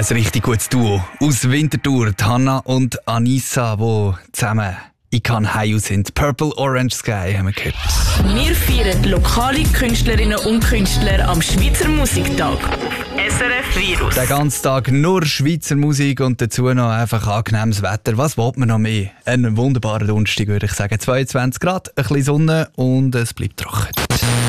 Ein richtig gutes Duo aus Winterthur, Hanna und Anissa, die zusammen «Ich kann heim» sind. «Purple Orange Sky» haben wir gehört. Wir feiern lokale Künstlerinnen und Künstler am Schweizer Musiktag auf SRF Virus. Den ganzen Tag nur Schweizer Musik und dazu noch einfach angenehmes Wetter. Was will man noch mehr? Einen wunderbaren Donnerstag, würde ich sagen. 22 Grad, ein bisschen Sonne und es bleibt trocken.